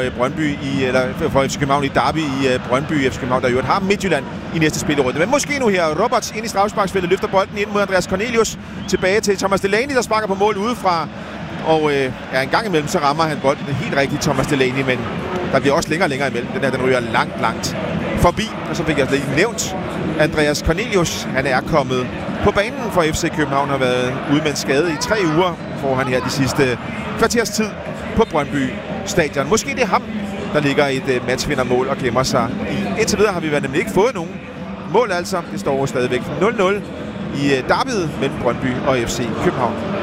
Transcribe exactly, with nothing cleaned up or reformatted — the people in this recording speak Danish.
øh, Brøndby i, eller for F C København i derby i øh, Brøndby. F C København, der jo har Midtjylland i næste spillerunde. Men måske nu her. Roberts ind i straffesparksfeltet, løfter bolden ind mod Andreas Cornelius. Tilbage til Thomas Delaney, der sparker på mål udefra. Og øh, ja, en gang imellem, så rammer han bolden helt rigtigt, Thomas Delaney, men der bliver også længere og længere imellem. Den her, den ryger langt, langt forbi. Og så fik jeg lige nævnt Andreas Cornelius. Han er kommet på banen for F C København, har været ude med en skade i tre uger, får han her de sidste kvarters tid på Brøndby Stadion. Måske det er ham, der ligger et uh, matchvindermål og gemmer sig i. Indtil videre har vi nemlig ikke fået nogen mål, altså. Det står stadigvæk nul nul i uh, derbyet mellem Brøndby og F C København.